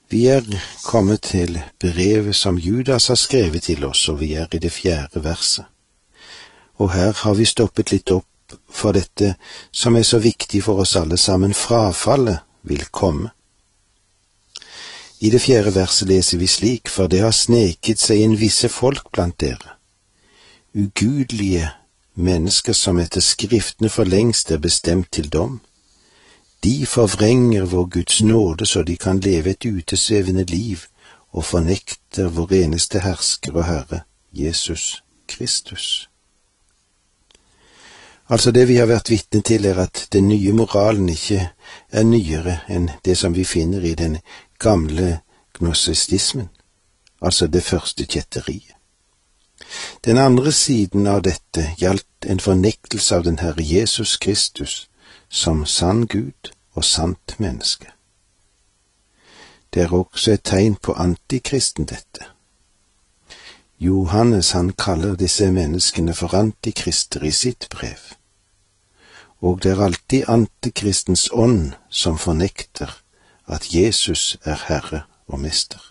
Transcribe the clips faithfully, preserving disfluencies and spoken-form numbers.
Vi er kommet til brevet som Judas har skrevet til oss, og vi er i det fjerde verset. Og her har vi stoppet litt opp for dette som er så viktig for oss alle sammen. Frafallet vil komme. I det fjerde verset leser vi slik: For det har sneket seg inn visse folk blant dere, ugudelige mennesker som etter skriftene for lengst er bestemt til dom. De forvrenger vår Guds nåde så de kan leve et utesvevende liv og fornekter vår eneste hersker og Herre, Jesus Kristus. Altså det vi har vært vitne til er at den nye moralen ikke er nyere enn det som vi finner i den gamle gnostisismen, altså det første kjetteriet. Den andre siden av dette gjaldt en fornektelse av den Herre Jesus Kristus som sann Gud og sant menneske. Det er også et tegn på antikristen dette. Johannes han kaller disse menneskene for antikrister i sitt brev, og det er alltid antikristens ånd som fornekter at Jesus er Herre og Mester.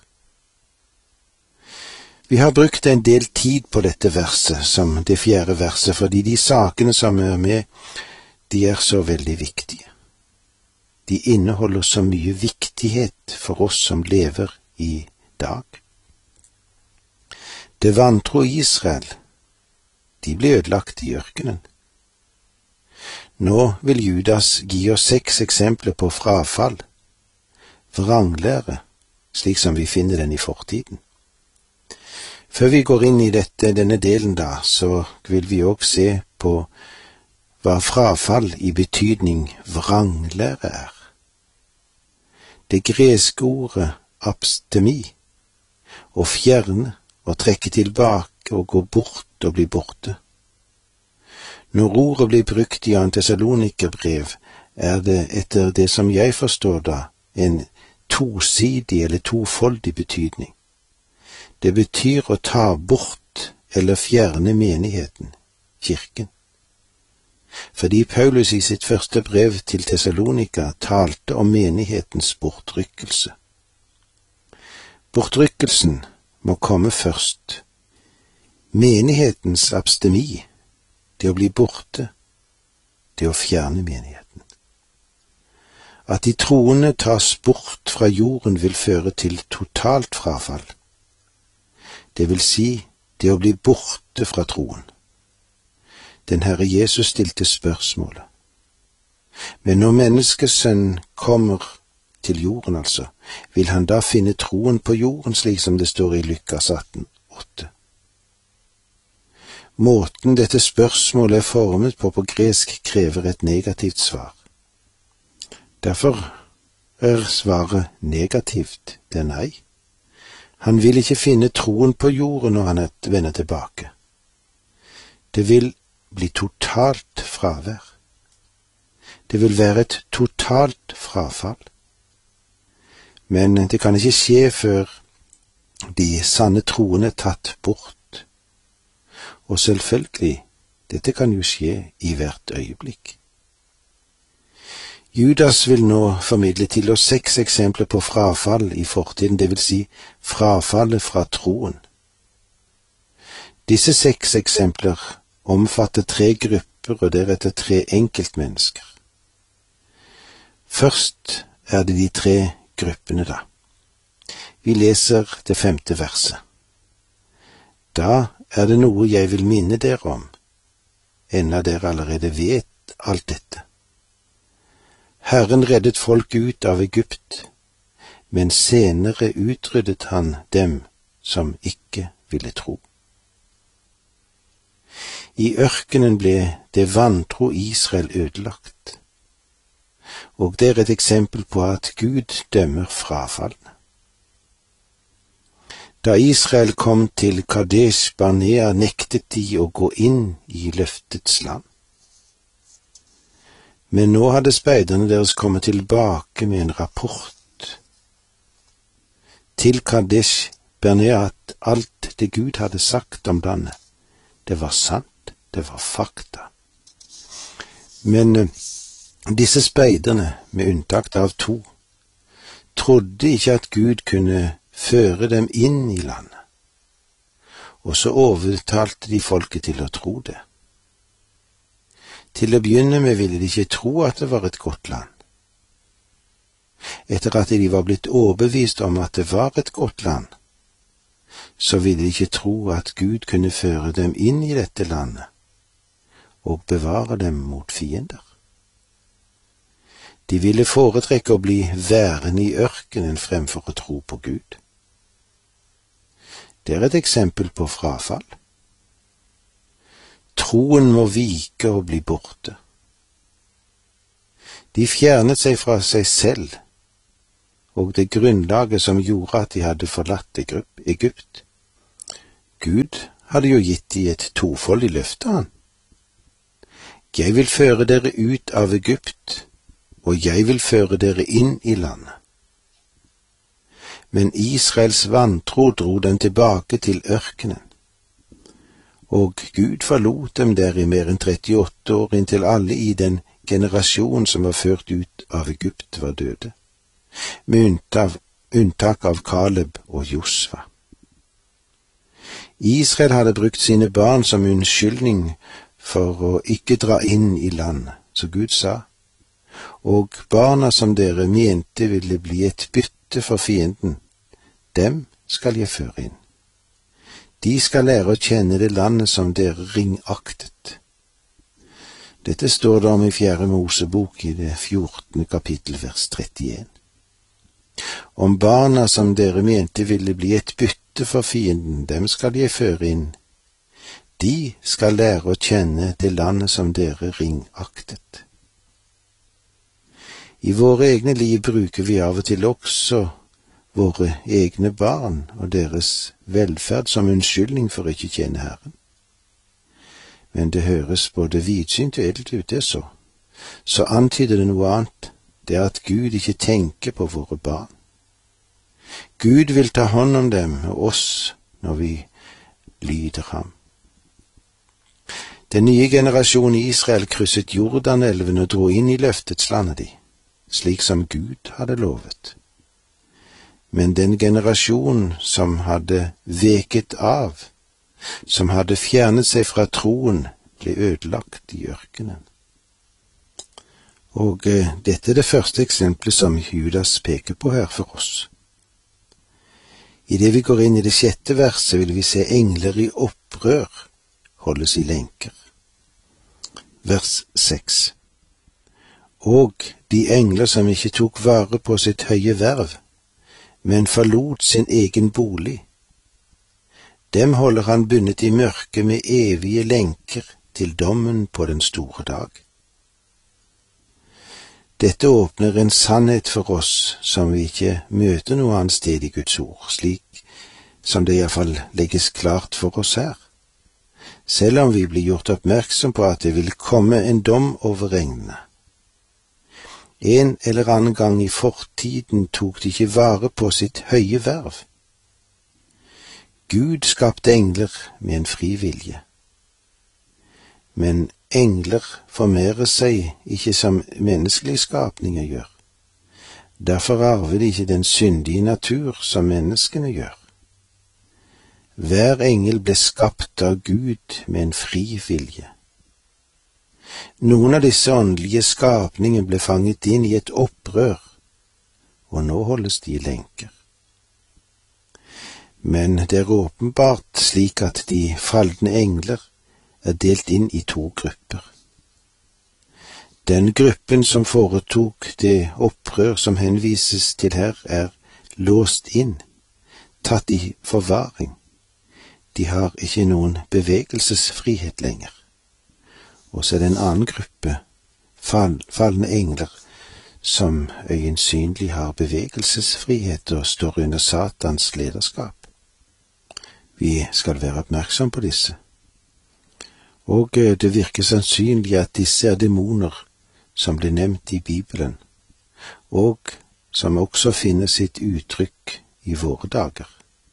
Vi har brukt en del tid på dette verset som det fjerde verset, fordi de sakene som er med, de er så veldig viktige. De inneholder så mye viktighet for oss som lever i dag. Det vantro Israel, de ble ødelagt i ørkenen. Nå vil Judas gi oss seks eksempler på frafall, vranglære, slik som vi finner den i fortiden. Før vi går inn i dette, denne delen da, så vil vi også se på hva frafall i betydning vranglære er. Det greske ordet abstemi, å fjerne, å trekke tilbake og gå bort og bli borte. Når ordet blir brukt i andre Tessalonikerbrev, er det etter det som jeg forstår da, en tosidig eller tofoldig betydning. Det betyr å ta bort eller fjerne menigheten, kirken. Fordi Paulus i sitt første brev til Tessalonika talte om menighetens bortrykkelse. Bortrykkelsen må komme først. Menighetens abstemi, det å bli borte, det å fjerne menigheten. At de troende tas bort fra jorden vil føre til totalt frafall. Det vil si det å bli borte fra troen. Den Herre Jesus stilte spørsmålet. Men når menneskesønnen kommer til jorden altså, vil han da finne troen på jorden slik som det står i Lukas atten åtte. Måten dette spørsmålet er formet på på gresk krever et negativt svar. Derfor er svaret negativt, det er nei. Han vil ikke finne troen på jorden når han vender tilbake. Det vil bli totalt fravær. Det vil være et totalt frafall. Men det kan ikke skje før de sanne troende er tatt bort. Og selvfølgelig, dette kan jo skje i hvert øyeblikk. Judas vil nå formidle til oss seks eksempler på frafall i fortiden, det vil si frafallet fra troen. Disse seks eksempler omfatter tre grupper og deretter tre enkeltmennesker. Først er det de tre gruppene da. Vi leser det femte verset. Da er det noe jeg vil minne dere om, enda dere allerede vet alt dette. Herren reddet folk ut av Egypt, men senere utryddet han dem som ikke ville tro. I ørkenen ble det vantro Israel ødelagt, og det er et eksempel på at Gud dømmer frafallene. Da Israel kom til Kadesh Barnea, nektet de å gå inn i løftets land. Men nå hadde speiderne deres kommet tilbake med en rapport til Kadesh Barnea at alt det Gud hadde sagt om landet, det var sant, det var fakta. Men disse speiderne, med unntak av to, trodde ikke at Gud kunne føre dem inn i landet, og så overtalte de folket til å tro det. Til å begynne med ville de ikke tro at det var et godt land. Etter at de var blitt overbevist om at det var et godt land, så ville de ikke tro at Gud kunne føre dem inn i dette landet og bevare dem mot fiender. De ville foretrekke å bli værende i ørkenen fremfor å tro på Gud. Det er et eksempel på frafall. Troen må vike og bli borte. De fjernet seg fra seg selv og det grunnlaget som gjorde at de hadde forlatt Egypt. Gud hadde jo gitt de et tofoldig løfte, han. Jeg vil føre dere ut av Egypt, og jeg vil føre dere inn i landet. Men Israels vantro dro dem tilbake til ørkenen, og Gud forlot dem der i mer enn trettiåtte år inntil alle i den generasjon som var ført ut av Egypt var døde, med unntak, unntak av Kaleb og Josva. Israel hadde brukt sine barn som unnskyldning for å ikke dra inn i landet, så Gud sa, og barna som dere mente ville bli et bytte for fienden, dem skal jeg føre inn. De skal lære å kjenne det landet som dere ringaktet. Dette står det om i fjerde Mosebok i det fjortende kapittel vers trettien. Om barna som dere mente ville bli et bytte for fienden, dem skal jeg føre inn. De skal lære å kjenne det landet som dere ringaktet. I våre egne liv bruker vi av og til også våre egne barn og deres velferd som unnskyldning for ikke tjene Herren. Men det høres både vidsynt og edelt ut, det så. Så antyder det noe annet, det er at Gud ikke tenker på våre barn. Gud vil ta hånd om dem og oss når vi lyder ham. Den nye generasjonen i Israel krysset Jordanelven og dro inn i løftets landet de, slik som Gud hadde lovet. Men den generasjon som hadde veket av, som hadde fjernet seg fra troen, ble ødelagt i ørkenen. Og eh, dette er det første eksempelet som Judas peker på her for oss. I det vi går inn i det sjette verset vil vi se engler i opprør holdes i lenker. Vers seks. Og de engler som ikke tok vare på sitt høye verv, men forlot sin egen bolig, dem holder han bundet i mørke med evige lenker til dommen på den store dag. Dette åpner en sannhet for oss som vi ikke møter noe annet sted i Guds ord, slik som det i hvert fall legges klart for oss her. Selv om vi blir gjort oppmerksom på at det vil komme en dom over regnene. En eller annen gang i fortiden tok de ikke vare på sitt høye verv. Gud skapte engler med en fri vilje. Men engler formerer seg ikke som menneskelige skapninger gjør. Derfor arver de ikke den syndige natur som menneskene gjør. Hver engel ble skapt av Gud med en fri vilje. Noen av disse åndelige skapninger ble fanget inn i et opprør, og nå holdes de i lenker. Men det er åpenbart slik at de falne engler er delt inn i to grupper. Den gruppen som foretok det opprør som henvises til her, er låst inn, tatt i forvaring. De har ikke noen bevegelsesfrihet lenger. Og så er det en annen gruppe, fall, falne engler, som øyensynlig har bevegelsesfrihet og står under Satans lederskap. Vi skal være oppmerksom på disse. Og det virker sannsynlig at disse er demoner som blir nevnt i Bibelen, og som også finner sitt uttrykk i våre dager.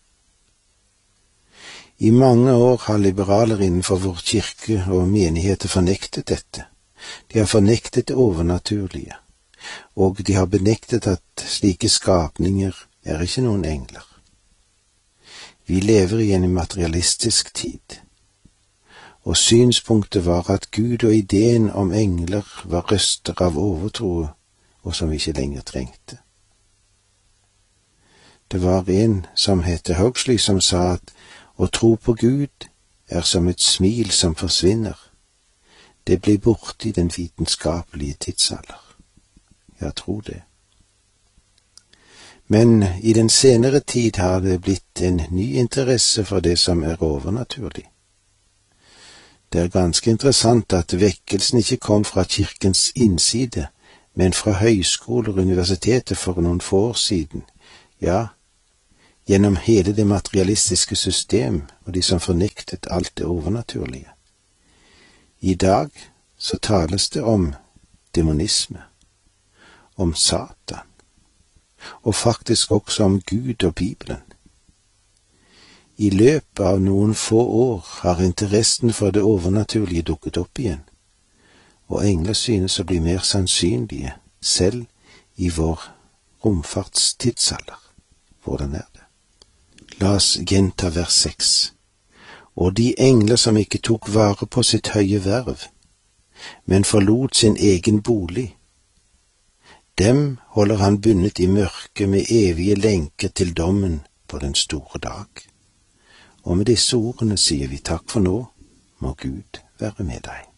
I mange år har liberaler innenfor vår kirke og menigheter fornektet dette. De har fornektet det overnaturlige. og de har benektet at slike skapninger er ikke noen engler. Vi lever i en materialistisk tid, og synspunktet var at Gud og ideen om engler var røster av overtro, og som vi ikke lenger trengte. Det var en som het Huxley som sa at å tro på Gud er som et smil som forsvinner. Det blir borte i den vitenskapelige tidsalder. Jeg tror det. Men i den senere tid har det blitt en ny interesse for det som er overnaturlig. Det er ganske interessant at vekkelsen ikke kom fra kirkens innside, men fra høyskoler og universiteter for noen få år siden. Ja, gjennom hele det materialistiske system og de som fornektet alt det overnaturlige. I dag så tales det om demonisme, om Satan, og faktisk også om Gud og Bibelen. I løpet av noen få år har interessen for det overnaturlige dukket opp igjen, og engler synes å bli mer sannsynlige, selv i vår romfartstidsalder. Hvordan er det? La oss gjenta vers seks. Og de engler som ikke tok vare på sitt høye verv, men forlot sin egen bolig, dem holder han bundet i mørket med evige lenker til dommen på den store dag. Og med disse ordene sier vi takk for nå, må Gud være med deg.